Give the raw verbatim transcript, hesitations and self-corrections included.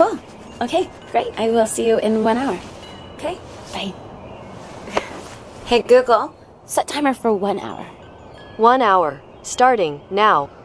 Cool. Okay, great. I will see you in one hour. Okay, bye. Hey, Google, set timer for one hour. One hour, starting now.